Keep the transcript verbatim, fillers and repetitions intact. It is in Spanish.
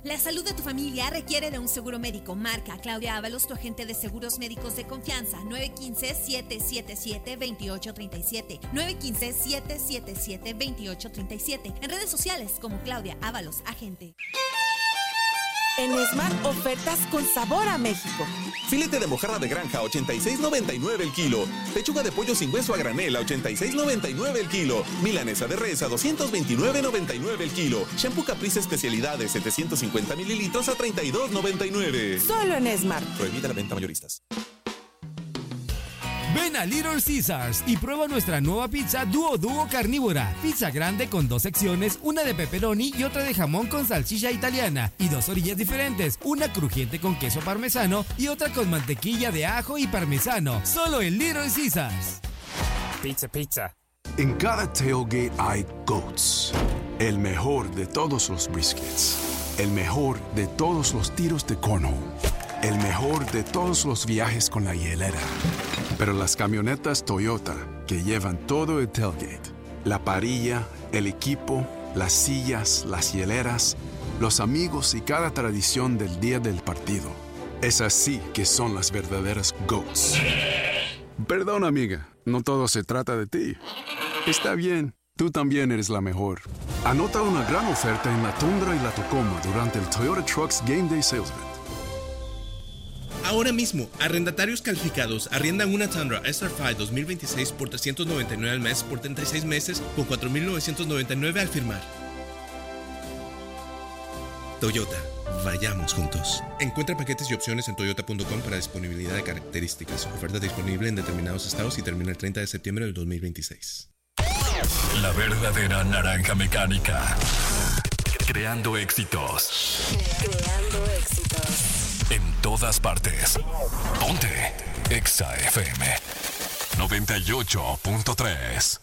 La salud de tu familia requiere de un seguro médico. Marca a Claudia Ábalos, tu agente de seguros médicos de confianza. nueve uno cinco, siete siete siete, dos ocho tres siete. nueve uno cinco, siete siete siete, dos ocho tres siete. En redes sociales como Claudia Ábalos, agente. En Smart, ofertas con sabor a México. Filete de mojarra de granja, ochenta y seis noventa y nueve el kilo. Pechuga de pollo sin hueso a granel, a ochenta y seis noventa y nueve el kilo. Milanesa de res, a doscientos veintinueve noventa y nueve el kilo. Shampoo Caprice especialidades, setecientos cincuenta mililitros, a treinta y dos noventa y nueve. Solo en Smart. Prohibida la venta mayoristas. Ven a Little Caesars y prueba nuestra nueva pizza Duo Duo Carnívora. Pizza grande con dos secciones, una de pepperoni y otra de jamón con salchicha italiana. Y dos orillas diferentes, una crujiente con queso parmesano y otra con mantequilla de ajo y parmesano. Solo en Little Caesars. Pizza, pizza. En cada tailgate hay GOATS. El mejor de todos los briskets. El mejor de todos los tiros de cornhole. El mejor de todos los viajes con la hielera. Pero las camionetas Toyota, que llevan todo el tailgate, la parrilla, el equipo, las sillas, las hieleras, los amigos y cada tradición del día del partido. Es así que son las verdaderas GOATs. Perdón, amiga, no todo se trata de ti. Está bien, tú también eres la mejor. Anota una gran oferta en la Tundra y la Tacoma durante el Toyota Trucks Game Day Sales Event. Ahora mismo, arrendatarios calificados arriendan una Tundra S R cinco dos mil veintiséis por trescientos noventa y nueve al mes por treinta y seis meses con cuatro mil novecientos noventa y nueve al firmar. Toyota, vayamos juntos. Encuentra paquetes y opciones en toyota punto com para disponibilidad de características. Oferta disponible en determinados estados y termina el treinta de septiembre del dos mil veintiséis. La verdadera naranja mecánica. Creando éxitos. Creando éxitos. En todas partes. Ponte Exa F M noventa y ocho punto tres.